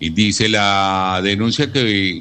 Y dice la denuncia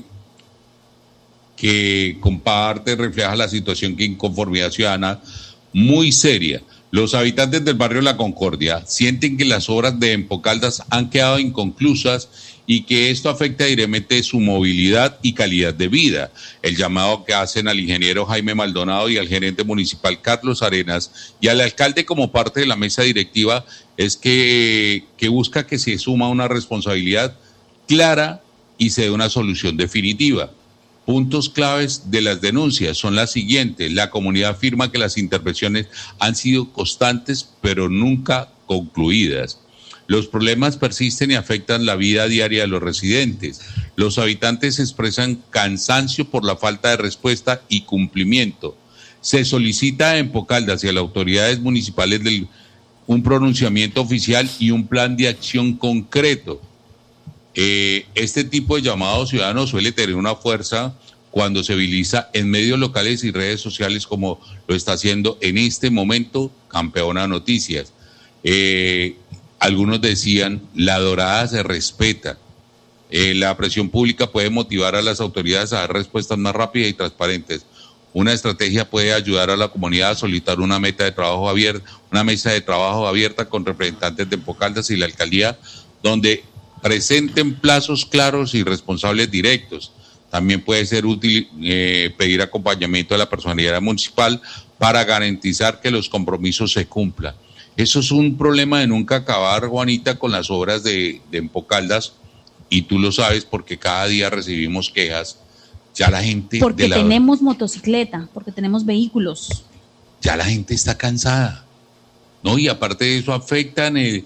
que comparte refleja la situación de inconformidad ciudadana muy seria. Los habitantes del barrio La Concordia sienten que las obras de Empocaldas han quedado inconclusas y que esto afecta directamente su movilidad y calidad de vida. El llamado que hacen al ingeniero Jaime Maldonado y al gerente municipal Carlos Arenas y al alcalde como parte de la mesa directiva es que busca que se suma una responsabilidad clara y se dé una solución definitiva. Puntos claves de las denuncias son las siguientes. La comunidad afirma que las intervenciones han sido constantes pero nunca concluidas. Los problemas persisten y afectan la vida diaria de los residentes. Los habitantes expresan cansancio por la falta de respuesta y cumplimiento. Se solicita a Empocaldas y a las autoridades municipales un pronunciamiento oficial y un plan de acción concreto. Este tipo de llamado ciudadano suele tener una fuerza cuando se utiliza en medios locales y redes sociales como lo está haciendo en este momento Campeona Noticias. Algunos decían, la dorada se respeta. La presión pública puede motivar a las autoridades a dar respuestas más rápidas y transparentes. Una estrategia puede ayudar a la comunidad a solicitar una mesa de trabajo abierta con representantes de Empocaldas y la alcaldía, donde presenten plazos claros y responsables directos. También puede ser útil pedir acompañamiento de la personalidad municipal para garantizar que los compromisos se cumplan. Eso es un problema de nunca acabar, Juanita, con las obras de Empocaldas, y tú lo sabes porque cada día recibimos quejas. Ya la gente... Porque tenemos motocicleta, porque tenemos vehículos. Ya la gente está cansada, ¿no? Y aparte de eso afecta en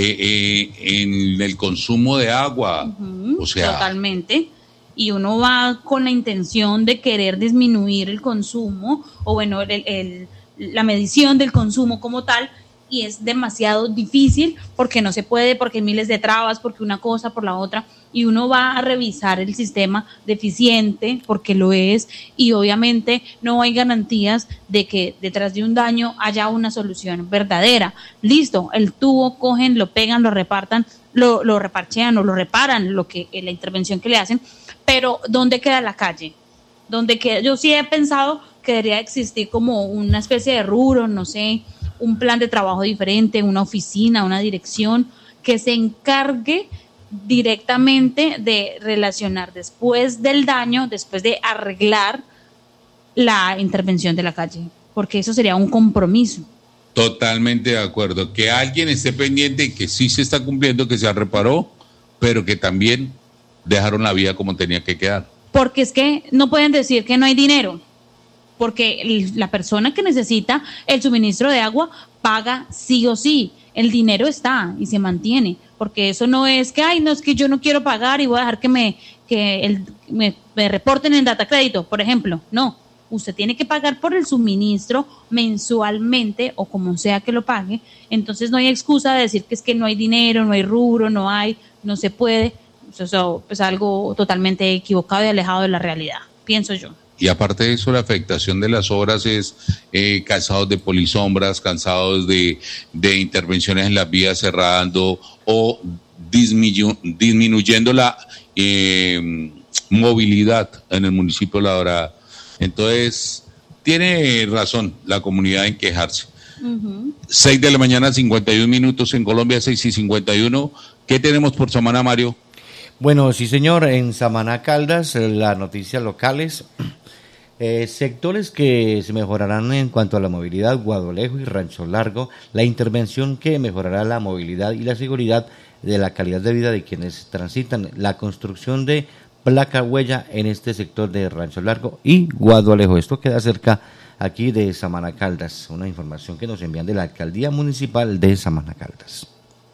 el consumo de agua. O sea, totalmente. Y uno va con la intención de querer disminuir el consumo, o bueno, la medición del consumo como tal, y es demasiado difícil porque no se puede, porque hay miles de trabas, porque una cosa por la otra, y uno va a revisar el sistema deficiente porque lo es, y obviamente no hay garantías de que detrás de un daño haya una solución verdadera. Listo, el tubo cogen, lo pegan, lo repartan, lo reparchean o lo reparan, la intervención que le hacen, pero ¿dónde queda la calle? ¿Dónde queda? Yo sí he pensado que debería existir como una especie de rubro, no sé, un plan de trabajo diferente, una oficina, una dirección que se encargue directamente de relacionar después del daño, después de arreglar la intervención de la calle, porque eso sería un compromiso. Totalmente de acuerdo, que alguien esté pendiente y que sí se está cumpliendo, que se reparó, pero que también dejaron la vía como tenía que quedar. Porque es que no pueden decir que no hay dinero, porque la persona que necesita el suministro de agua paga sí o sí. El dinero está y se mantiene, porque eso no es que, no es que yo no quiero pagar y voy a dejar que me reporten en data crédito, por ejemplo. No, usted tiene que pagar por el suministro mensualmente o como sea que lo pague. Entonces no hay excusa de decir que es que no hay dinero, no hay rubro, no se puede. Eso es algo totalmente equivocado y alejado de la realidad, pienso yo. Y aparte de eso, la afectación de las obras es cansados de polisombras, cansados de intervenciones en las vías cerrando o disminuyendo la movilidad en el municipio de La Dorada. Entonces, tiene razón la comunidad en quejarse. 6 de la mañana, 51 minutos en Colombia, 6:51. ¿Qué tenemos por semana, Mario? Bueno, sí señor, en Samaná Caldas, las noticias locales, sectores que se mejorarán en cuanto a la movilidad, Guadualejo y Rancho Largo, la intervención que mejorará la movilidad y la seguridad de la calidad de vida de quienes transitan, la construcción de placa huella en este sector de Rancho Largo y Guadualejo. Esto queda cerca aquí de Samaná Caldas, una información que nos envían de la Alcaldía Municipal de Samaná Caldas.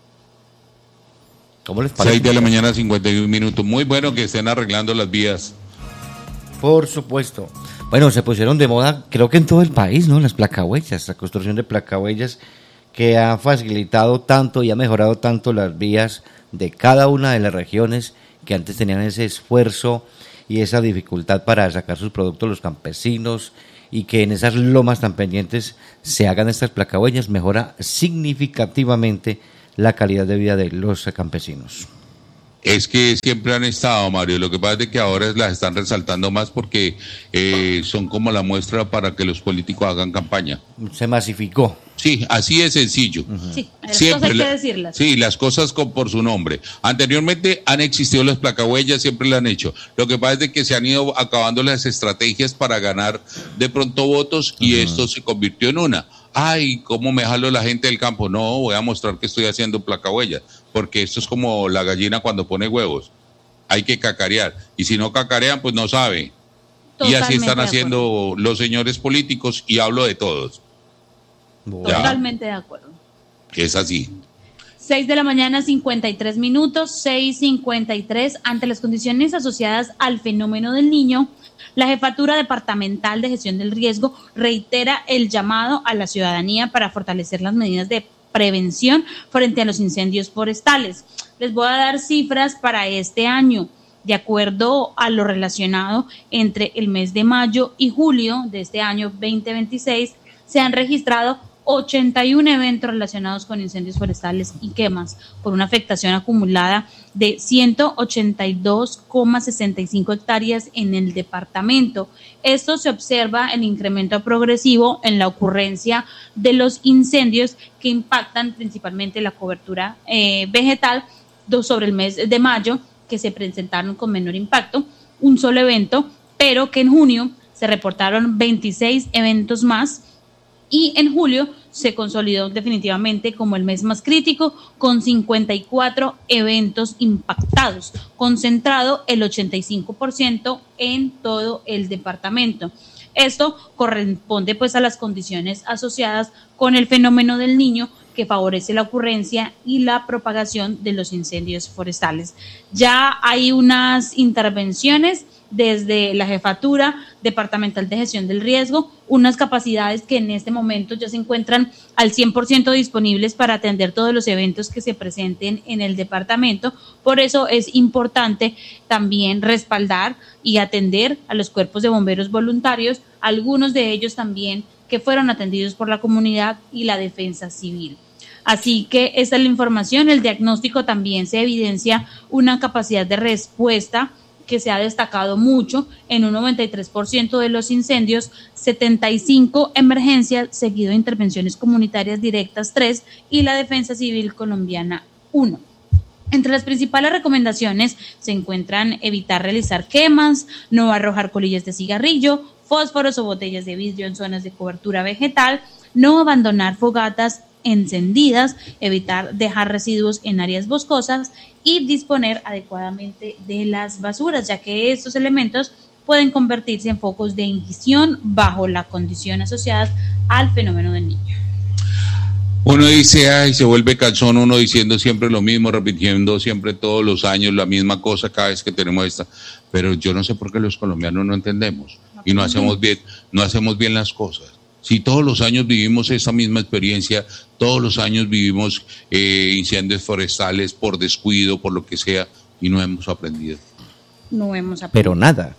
¿Cómo les parece? 6 de la mañana, 51 minutos. Muy bueno que estén arreglando las vías. Por supuesto. Bueno, se pusieron de moda, creo que en todo el país, ¿no? Las placahuellas, la construcción de placahuellas que ha facilitado tanto y ha mejorado tanto las vías de cada una de las regiones que antes tenían ese esfuerzo y esa dificultad para sacar sus productos los campesinos, y que en esas lomas tan pendientes se hagan estas placahuellas, mejora significativamente la calidad de vida de los campesinos. Es que siempre han estado, Mario. Lo que pasa es que ahora las están resaltando más porque son como la muestra para que los políticos hagan campaña. Se masificó. Sí, así es sencillo. Sí, las cosas hay que decirlas. Sí, las cosas por su nombre. Anteriormente han existido las placahuellas, siempre lo han hecho. Lo que pasa es que se han ido acabando las estrategias para ganar de pronto votos y esto se convirtió en una. Ay, ¿cómo me jalo la gente del campo? No, voy a mostrar que estoy haciendo placahuellas, porque esto es como la gallina cuando pone huevos. Hay que cacarear. Y si no cacarean, pues no sabe. Y así están haciendo los señores políticos y hablo de todos. Totalmente de acuerdo. Es así. 6 de la mañana, 53 minutos, 6:53. Ante las condiciones asociadas al fenómeno del Niño, la Jefatura Departamental de Gestión del Riesgo reitera el llamado a la ciudadanía para fortalecer las medidas de prevención frente a los incendios forestales. Les voy a dar cifras para este año. De acuerdo a lo relacionado entre el mes de mayo y julio de este año 2026, se han registrado 81 eventos relacionados con incendios forestales y quemas, por una afectación acumulada de 182,65 hectáreas en el departamento. Esto se observa el incremento progresivo en la ocurrencia de los incendios que impactan principalmente la cobertura vegetal sobre el mes de mayo, que se presentaron con menor impacto, un solo evento, pero que en junio se reportaron 26 eventos más, y en julio se consolidó definitivamente como el mes más crítico, con 54 eventos impactados, concentrado el 85% en todo el departamento. Esto corresponde pues a las condiciones asociadas con el fenómeno del Niño, que favorece la ocurrencia y la propagación de los incendios forestales. Ya hay unas intervenciones desde la Jefatura Departamental de Gestión del Riesgo, unas capacidades que en este momento ya se encuentran al 100% disponibles para atender todos los eventos que se presenten en el departamento. Por eso es importante también respaldar y atender a los cuerpos de bomberos voluntarios, algunos de ellos también que fueron atendidos por la comunidad y la defensa civil. Así que esta es la información. El diagnóstico también se evidencia una capacidad de respuesta que se ha destacado mucho en un 93% de los incendios, 75 emergencias, seguido de intervenciones comunitarias directas 3 y la defensa civil colombiana 1. Entre las principales recomendaciones se encuentran evitar realizar quemas, no arrojar colillas de cigarrillo, fósforos o botellas de vidrio en zonas de cobertura vegetal, no abandonar fogatas encendidas, evitar dejar residuos en áreas boscosas y disponer adecuadamente de las basuras, ya que estos elementos pueden convertirse en focos de ignición bajo la condición asociada al fenómeno del Niño. Uno dice, ay, se vuelve cansón uno diciendo siempre lo mismo, repitiendo siempre todos los años la misma cosa cada vez que tenemos esta, pero yo no sé por qué los colombianos no entendemos y no hacemos bien las cosas. Si todos los años vivimos esa misma experiencia, todos los años vivimos incendios forestales por descuido, por lo que sea, y no hemos aprendido. No hemos aprendido. Pero nada.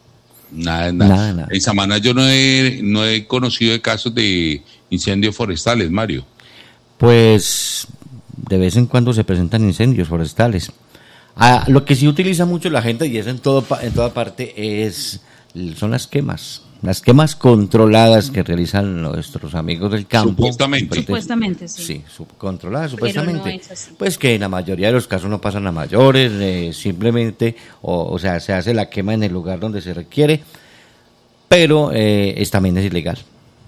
Nada. En Samaná yo no he conocido de casos de incendios forestales, Mario. Pues de vez en cuando se presentan incendios forestales. Lo que sí utiliza mucho la gente, y es en toda parte, son las quemas. Las quemas controladas que realizan nuestros amigos del campo. Supuestamente, sí. Sí, controladas, supuestamente. Pero no es así. Pues que en la mayoría de los casos no pasan a mayores, simplemente, o sea, se hace la quema en el lugar donde se requiere, pero también es ilegal.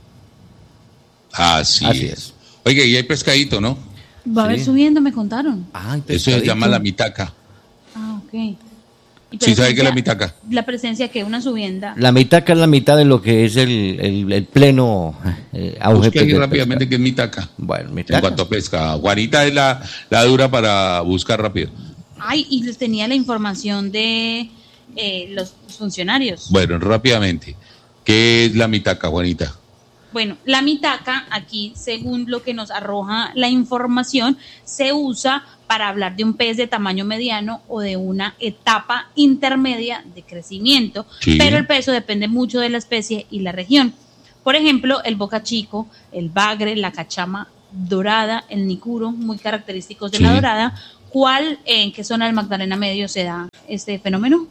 Así es. Oiga, y hay pescadito, ¿no? Va a haber subiendo, me contaron. Eso se llama la mitaca. Ok. ¿Sí sabe qué es la mitaca? La presencia que una subienda. La mitaca es la mitad de lo que es el pleno auge. Busque aquí rápidamente qué es mitaca. Bueno, mitaca. En cuanto a pesca. Juanita es la dura para buscar rápido. Y les tenía la información de los funcionarios. Bueno, rápidamente. ¿Qué es la mitaca, Juanita? Bueno, la mitaca aquí, según lo que nos arroja la información, se usa para hablar de un pez de tamaño mediano o de una etapa intermedia de crecimiento, sí. Pero el peso depende mucho de la especie y la región. Por ejemplo, el bocachico, el bagre, la cachama Dorada, el nicuro, muy característicos de la Dorada. ¿En qué zona del Magdalena Medio se da este fenómeno?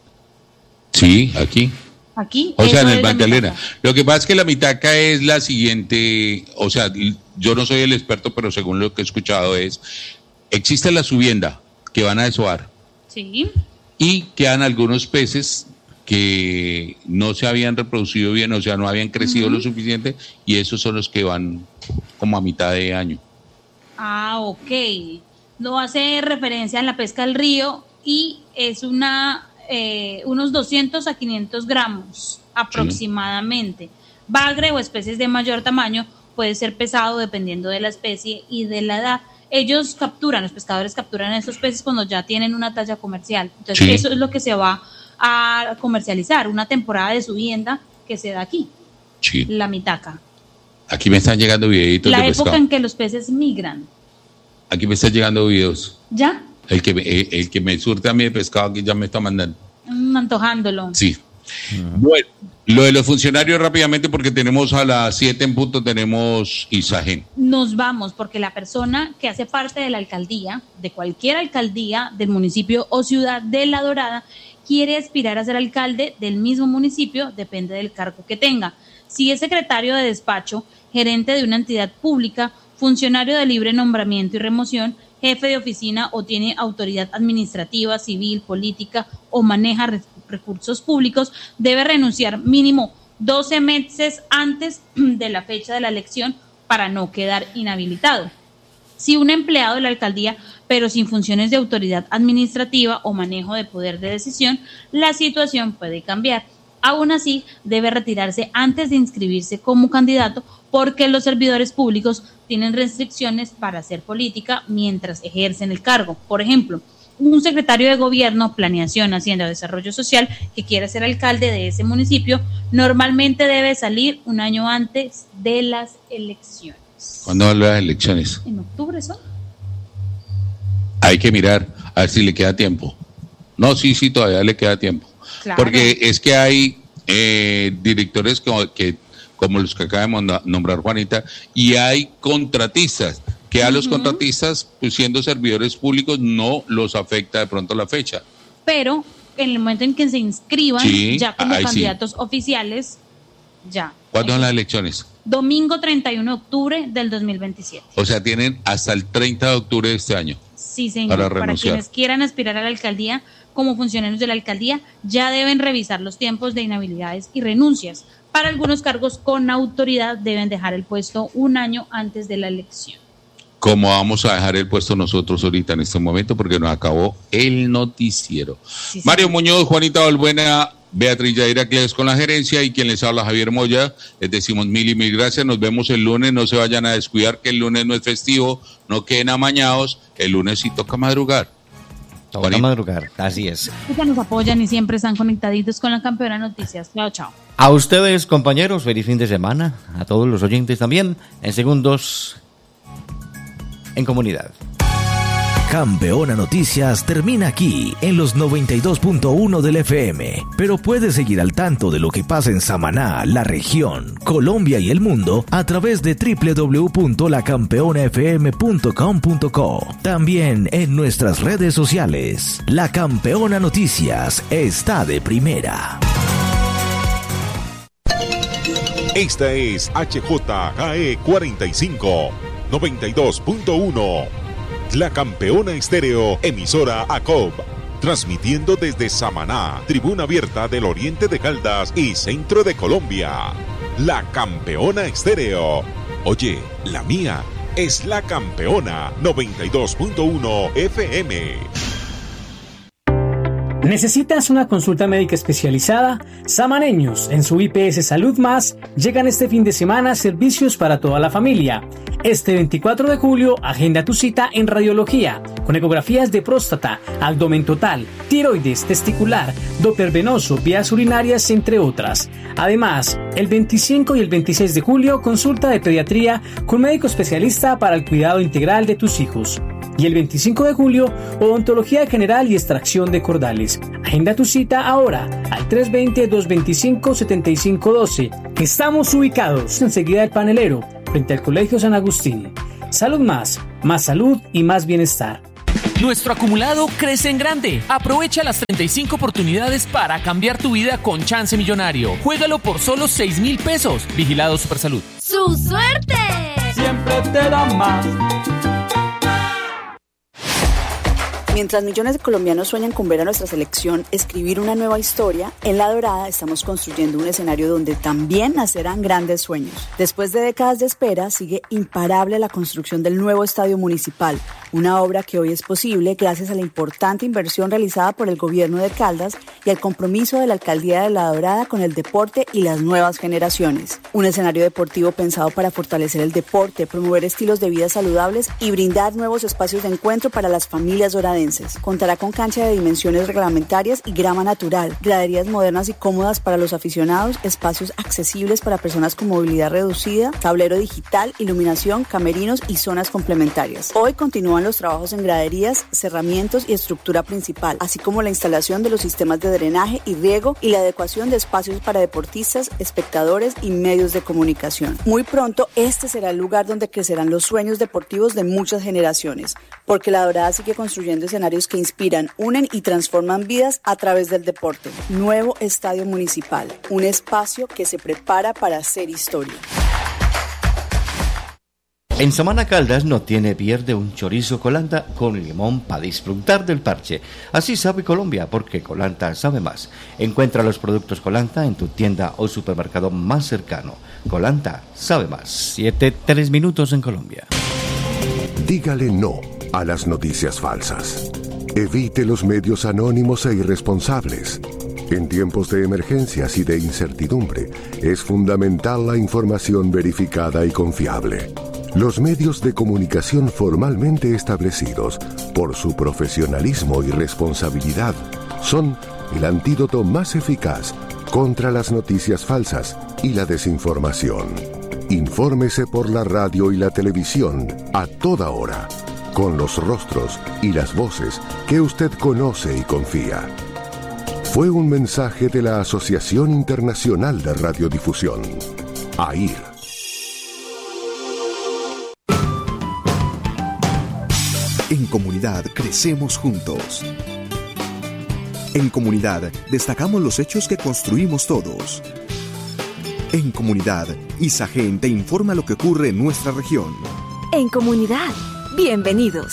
Sí, aquí. Aquí. O sea, en el Magdalena. Lo que pasa es que la mitaca es la siguiente, o sea, yo no soy el experto, pero según lo que he escuchado existe la subienda que van a desovar. Sí. Y quedan algunos peces que no se habían reproducido bien, o sea, no habían crecido lo suficiente, y esos son los que van como a mitad de año. Ah, ok. No hace referencia a la pesca del río y es unos 200 a 500 gramos aproximadamente. Bagre o especies de mayor tamaño puede ser pesado dependiendo de la especie y de la edad. Los pescadores capturan esos peces cuando ya tienen una talla comercial. Entonces eso es lo que se va a comercializar, una temporada de subienda que se da aquí, la mitaca. Aquí me están llegando videitos de pescado. La época en que los peces migran. Aquí me están llegando videos. ¿Ya? El que me surte a mí de pescado aquí ya me está mandando. Antojándolo. Sí. Bueno, lo de los funcionarios rápidamente, porque tenemos a las 7 en punto, tenemos Isagen. Nos vamos, porque la persona que hace parte de la alcaldía, de cualquier alcaldía del municipio o ciudad de La Dorada, quiere aspirar a ser alcalde del mismo municipio, depende del cargo que tenga. Si es secretario de despacho, gerente de una entidad pública, funcionario de libre nombramiento y remoción, jefe de oficina o tiene autoridad administrativa, civil, política o maneja recursos públicos, debe renunciar mínimo 12 meses antes de la fecha de la elección para no quedar inhabilitado. Si un empleado de la alcaldía, pero sin funciones de autoridad administrativa o manejo de poder de decisión, la situación puede cambiar. Aún así, debe retirarse antes de inscribirse como candidato porque los servidores públicos tienen restricciones para hacer política mientras ejercen el cargo. Por ejemplo, un secretario de Gobierno, Planeación, Hacienda o Desarrollo Social que quiera ser alcalde de ese municipio normalmente debe salir un año antes de las elecciones. ¿Cuándo van las elecciones? ¿En octubre son? Hay que mirar a ver si le queda tiempo. No, sí, todavía le queda tiempo. Claro. Porque es que hay directores como los que acaba de nombrar Juanita, y hay contratistas, que a los contratistas, pues siendo servidores públicos, no los afecta de pronto la fecha. Pero en el momento en que se inscriban, ya como candidatos oficiales, ya. ¿Cuándo son las elecciones? Domingo 31 de octubre del 2027. O sea, tienen hasta el 30 de octubre de este año. Sí, señor. Para quienes quieran aspirar a la alcaldía, como funcionarios de la alcaldía, ya deben revisar los tiempos de inhabilidades y renuncias. Para algunos cargos con autoridad deben dejar el puesto un año antes de la elección. ¿Cómo vamos a dejar el puesto nosotros ahorita en este momento? Porque nos acabó el noticiero. Sí, Mario Muñoz, Juanita Balbuena, Beatriz Yaira Cles con la gerencia y quien les habla, Javier Moya. Les decimos mil y mil gracias. Nos vemos el lunes. No se vayan a descuidar que el lunes no es festivo. No queden amañados. El lunes sí toca madrugar. Toca madrugar, así es. Que nos apoyan y siempre están conectaditos con la Campeona Noticias. Chao, chao. A ustedes, compañeros, feliz fin de semana. A todos los oyentes también. En segundos, en comunidad. Campeona Noticias termina aquí, en los 92.1 del FM. Pero puedes seguir al tanto de lo que pasa en Samaná, la región, Colombia y el mundo a través de www.lacampeonafm.com.co. También en nuestras redes sociales. La Campeona Noticias está de primera. Esta es HJGE 45, 92.1. La Campeona Estéreo, emisora ACOB, transmitiendo desde Samaná, tribuna abierta del oriente de Caldas y centro de Colombia. La Campeona Estéreo. Oye, la mía es La Campeona 92.1 FM. ¿Necesitas una consulta médica especializada? Samaneños, en su IPS Salud Más, llegan este fin de semana servicios para toda la familia. Este 24 de julio, agenda tu cita en radiología, con ecografías de próstata, abdomen total, tiroides, testicular, doppler venoso, vías urinarias, entre otras. Además, el 25 y el 26 de julio, consulta de pediatría con médico especialista para el cuidado integral de tus hijos. Y el 25 de julio, odontología general y extracción de cordales. Agenda tu cita ahora al 320-225-7512. Estamos ubicados enseguida del Panelero, frente al Colegio San Agustín. Salud Más salud y más bienestar. Nuestro acumulado crece en grande. Aprovecha las 35 oportunidades para cambiar tu vida con Chance Millonario. Juégalo por solo 6,000 pesos. Vigilado Supersalud. ¡Su suerte! Siempre te da más. Mientras millones de colombianos sueñan con ver a nuestra selección escribir una nueva historia, en La Dorada estamos construyendo un escenario donde también nacerán grandes sueños. Después de décadas de espera, sigue imparable la construcción del nuevo estadio municipal, una obra que hoy es posible gracias a la importante inversión realizada por el gobierno de Caldas y al compromiso de la alcaldía de La Dorada con el deporte y las nuevas generaciones. Un escenario deportivo pensado para fortalecer el deporte, promover estilos de vida saludables y brindar nuevos espacios de encuentro para las familias doradenses. Contará con cancha de dimensiones reglamentarias y grama natural, graderías modernas y cómodas para los aficionados, espacios accesibles para personas con movilidad reducida, tablero digital, iluminación, camerinos y zonas complementarias. Hoy continúan los trabajos en graderías, cerramientos y estructura principal, así como la instalación de los sistemas de drenaje y riego y la adecuación de espacios para deportistas, espectadores y medios de comunicación. Muy pronto, este será el lugar donde crecerán los sueños deportivos de muchas generaciones, porque La Dorada sigue construyendo escenarios que inspiran, unen y transforman vidas a través del deporte. Nuevo Estadio Municipal, un espacio que se prepara para hacer historia. En Samana Caldas no tiene pierde un chorizo Colanta con limón para disfrutar del parche. Así sabe Colombia, porque Colanta sabe más. Encuentra los productos Colanta en tu tienda o supermercado más cercano. Colanta sabe más. 7:03 minutos en Colombia. Dígale no a las noticias falsas. Evite los medios anónimos e irresponsables. En tiempos de emergencias y de incertidumbre, es fundamental la información verificada y confiable. Los medios de comunicación formalmente establecidos, por su profesionalismo y responsabilidad, son el antídoto más eficaz contra las noticias falsas y la desinformación. Infórmese por la radio y la televisión a toda hora, con los rostros y las voces que usted conoce y confía. Fue un mensaje de la Asociación Internacional de Radiodifusión, AIR. En comunidad crecemos juntos. En comunidad destacamos los hechos que construimos todos. En comunidad, Isagen te informa lo que ocurre en nuestra región. En comunidad, bienvenidos.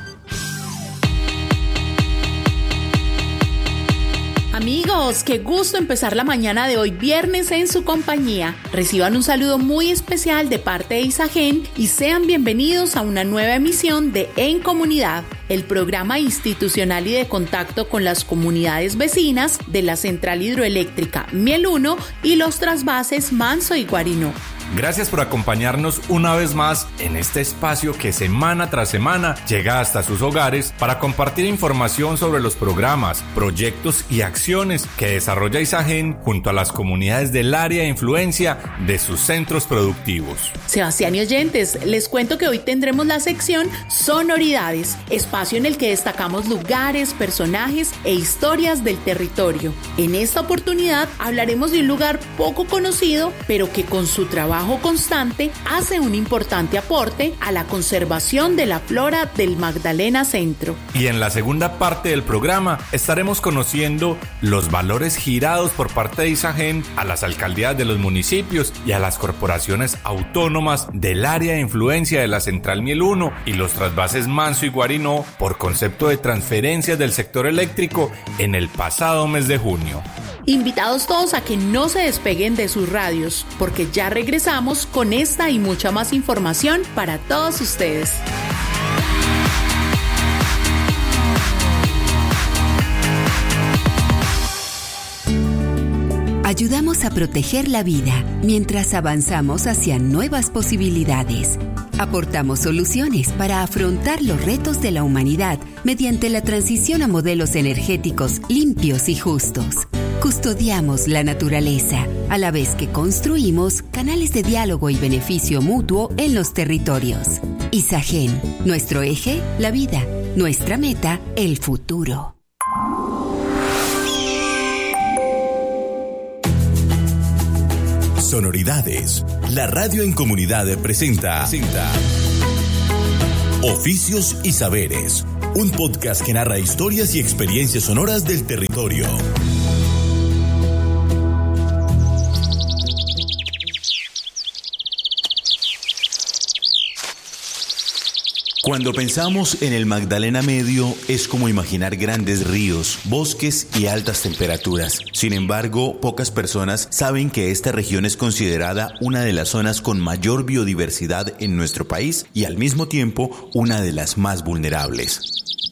Amigos, qué gusto empezar la mañana de hoy viernes en su compañía. Reciban un saludo muy especial de parte de Isagen y sean bienvenidos a una nueva emisión de En Comunidad, el programa institucional y de contacto con las comunidades vecinas de la Central Hidroeléctrica Miel 1 y los trasvases Manso y Guarinó. Gracias por acompañarnos una vez más en este espacio que semana tras semana llega hasta sus hogares para compartir información sobre los programas, proyectos y acciones que desarrolla Isagen junto a las comunidades del área de influencia de sus centros productivos. Sebastián y oyentes, les cuento que hoy tendremos la sección Sonoridades, espacio en el que destacamos lugares, personajes e historias del territorio. En esta oportunidad hablaremos de un lugar poco conocido, pero que con su trabajo constante hace un importante aporte a la conservación de la flora del Magdalena Centro. Y en la segunda parte del programa estaremos conociendo los valores girados por parte de Isagen a las alcaldías de los municipios y a las corporaciones autónomas del área de influencia de la Central Miel 1 y los trasvases Manso y Guarinó por concepto de transferencias del sector eléctrico en el pasado mes de junio. Invitados todos a que no se despeguen de sus radios, porque ya regresamos con esta y mucha más información para todos ustedes. Ayudamos a proteger la vida mientras avanzamos hacia nuevas posibilidades. Aportamos soluciones para afrontar los retos de la humanidad mediante la transición a modelos energéticos limpios y justos. Custodiamos la naturaleza, a la vez que construimos canales de diálogo y beneficio mutuo en los territorios. Isagen, nuestro eje, la vida, nuestra meta, el futuro. Sonoridades. La radio en comunidad presenta Oficios y Saberes, un podcast que narra historias y experiencias sonoras del territorio. Cuando pensamos en el Magdalena Medio, es como imaginar grandes ríos, bosques y altas temperaturas. Sin embargo, pocas personas saben que esta región es considerada una de las zonas con mayor biodiversidad en nuestro país y al mismo tiempo una de las más vulnerables.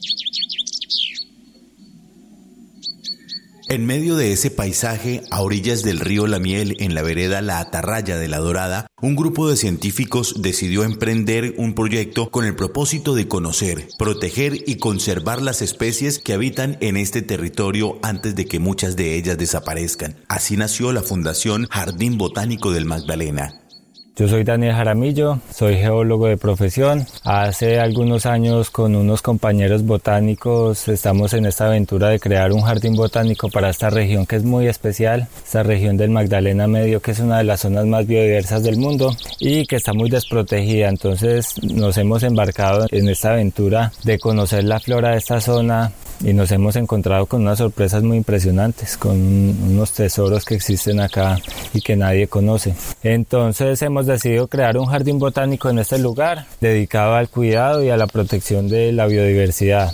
En medio de ese paisaje, a orillas del río La Miel, en la vereda La Atarraya de La Dorada, un grupo de científicos decidió emprender un proyecto con el propósito de conocer, proteger y conservar las especies que habitan en este territorio antes de que muchas de ellas desaparezcan. Así nació la Fundación Jardín Botánico del Magdalena. Yo soy Daniel Jaramillo, soy geólogo de profesión. Hace algunos años con unos compañeros botánicos estamos en esta aventura de crear un jardín botánico para esta región que es muy especial, esta región del Magdalena Medio, que es una de las zonas más biodiversas del mundo y que está muy desprotegida. Entonces nos hemos embarcado en esta aventura de conocer la flora de esta zona y nos hemos encontrado con unas sorpresas muy impresionantes, con unos tesoros que existen acá y que nadie conoce. Entonces hemos decidido crear un jardín botánico en este lugar, dedicado al cuidado y a la protección de la biodiversidad.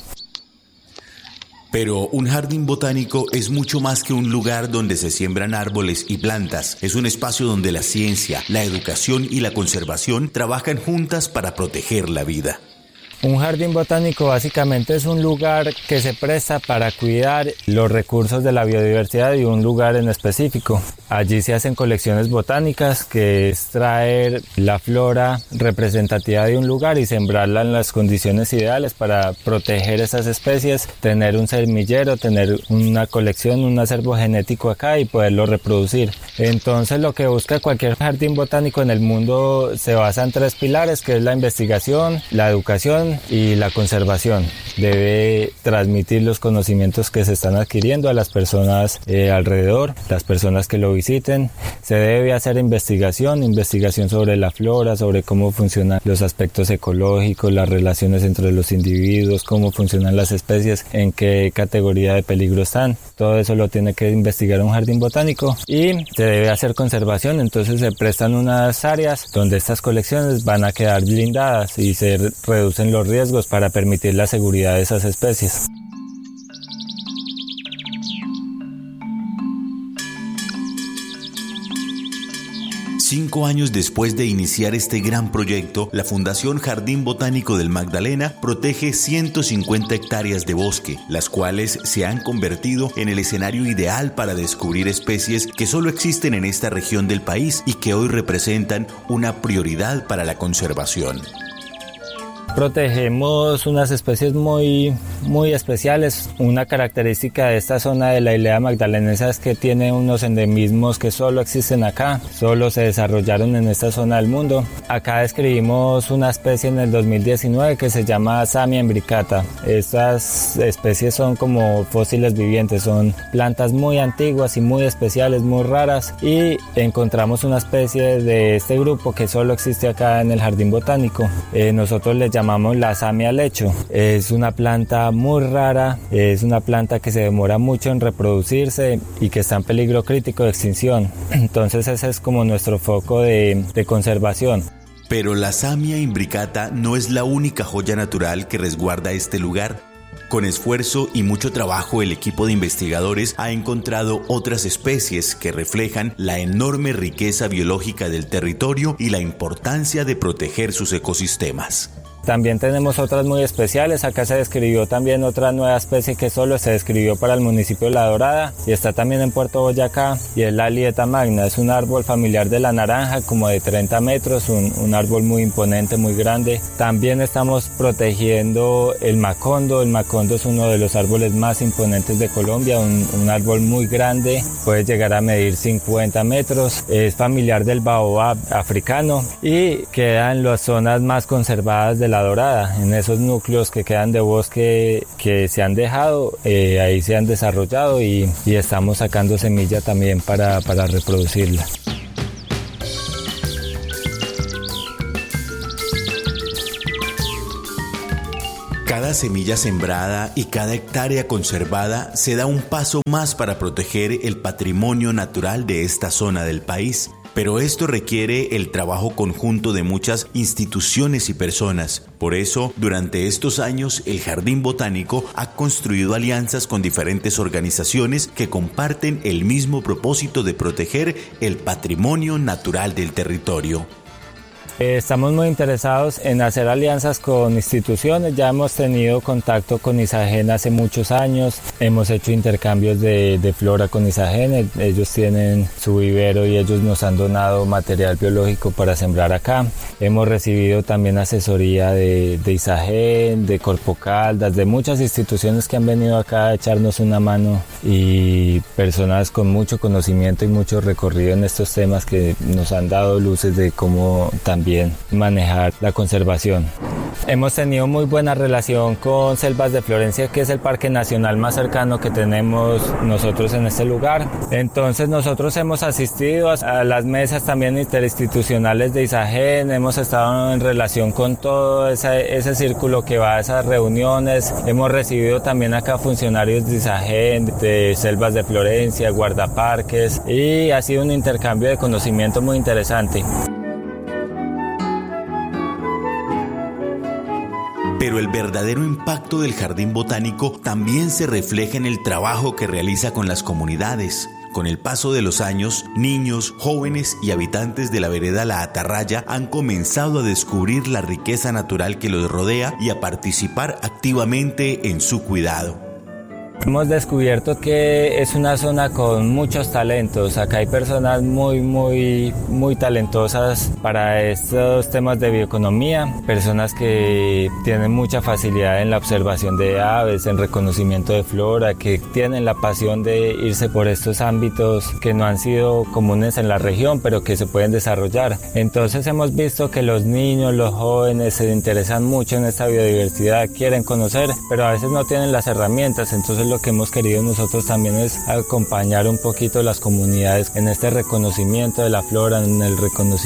Pero un jardín botánico es mucho más que un lugar donde se siembran árboles y plantas. Es un espacio donde la ciencia, la educación y la conservación trabajan juntas para proteger la vida. Un jardín botánico básicamente es un lugar que se presta para cuidar los recursos de la biodiversidad de un lugar en específico. Allí se hacen colecciones botánicas, que es traer la flora representativa de un lugar y sembrarla en las condiciones ideales para proteger esas especies, tener un semillero, tener una colección, un acervo genético acá y poderlo reproducir. Entonces lo que busca cualquier jardín botánico en el mundo se basa en 3 pilares, que es la investigación, la educación y la conservación. Debe transmitir los conocimientos que se están adquiriendo a las personas alrededor, las personas que lo visiten. Se debe hacer investigación sobre la flora, sobre cómo funcionan los aspectos ecológicos, las relaciones entre los individuos, cómo funcionan las especies, en qué categoría de peligro están. Todo eso lo tiene que investigar un jardín botánico y se debe hacer conservación. Entonces se prestan unas áreas donde estas colecciones van a quedar blindadas y se reducen los riesgos para permitir la seguridad de esas especies. Cinco años después de iniciar este gran proyecto, la Fundación Jardín Botánico del Magdalena protege 150 hectáreas de bosque, las cuales se han convertido en el escenario ideal para descubrir especies que solo existen en esta región del país y que hoy representan una prioridad para la conservación. Protegemos unas especies muy especiales. Una característica de esta zona de la Ilea Magdalenesa es que tiene unos endemismos que solo existen acá, solo se desarrollaron en esta zona del mundo. Acá describimos una especie en el 2019 que se llama Samia imbricata. Estas especies son como fósiles vivientes, son plantas muy antiguas y muy especiales, muy raras, y encontramos una especie de este grupo que solo existe acá en el Jardín Botánico. Nosotros le llamamos la Samia lecho. Es una planta muy rara, es una planta que se demora mucho en reproducirse y que está en peligro crítico de extinción. Entonces ese es como nuestro foco de conservación. Pero la Samia imbricata no es la única joya natural que resguarda este lugar. Con esfuerzo y mucho trabajo, el equipo de investigadores ha encontrado otras especies que reflejan la enorme riqueza biológica del territorio y la importancia de proteger sus ecosistemas. También tenemos otras muy especiales. Acá se describió también otra nueva especie que solo se describió para el municipio de La Dorada y está también en Puerto Boyacá, y es la Lieta magna. Es un árbol familiar de la naranja, como de 30 metros, un árbol muy imponente, muy grande. También estamos protegiendo el macondo. El macondo es uno de los árboles más imponentes de Colombia, un árbol muy grande, puede llegar a medir 50 metros. Es familiar del baobab africano y queda en las zonas más conservadas de La Dorada, en esos núcleos que quedan de bosque que se han dejado, ahí se han desarrollado y estamos sacando semilla también para reproducirla. cada semilla sembrada y cada hectárea conservada se da un paso más para proteger el patrimonio natural de esta zona del país. Pero esto requiere el trabajo conjunto de muchas instituciones y personas. Por eso, durante estos años, el Jardín Botánico ha construido alianzas con diferentes organizaciones que comparten el mismo propósito de proteger el patrimonio natural del territorio. Estamos muy interesados en hacer alianzas con instituciones. Ya hemos tenido contacto con Isagen hace muchos años. Hemos hecho intercambios de flora con Isagen. Ellos tienen su vivero y ellos nos han donado material biológico para sembrar acá. Hemos recibido también asesoría de Isagen, de Corpo Caldas, de muchas instituciones que han venido acá a echarnos una mano y personas con mucho conocimiento y mucho recorrido en estos temas que nos han dado luces de cómo también manejar la conservación. Hemos tenido muy buena relación con Selvas de Florencia, que es el parque nacional más cercano que tenemos nosotros en este lugar. Entonces nosotros hemos asistido a las mesas también interinstitucionales de Isagen, hemos estado en relación con todo ese círculo que va a esas reuniones. Hemos recibido también acá funcionarios de Isagen, de Selvas de Florencia, guardaparques, y ha sido un intercambio de conocimiento muy interesante. Pero el verdadero impacto del Jardín Botánico también se refleja en el trabajo que realiza con las comunidades. Con el paso de los años, niños, jóvenes y habitantes de la vereda La Atarraya han comenzado a descubrir la riqueza natural que los rodea y a participar activamente en su cuidado. Hemos descubierto que es una zona con muchos talentos. Acá hay personas muy talentosas para estos temas de bioeconomía, personas que tienen mucha facilidad en la observación de aves, en reconocimiento de flora, que tienen la pasión de irse por estos ámbitos que no han sido comunes en la región, pero que se pueden desarrollar. Entonces hemos visto que los niños, los jóvenes se interesan mucho en esta biodiversidad, quieren conocer, pero a veces no tienen las herramientas. Entonces lo que hemos querido nosotros también es acompañar un poquito las comunidades en este reconocimiento de la flora, en el reconocimiento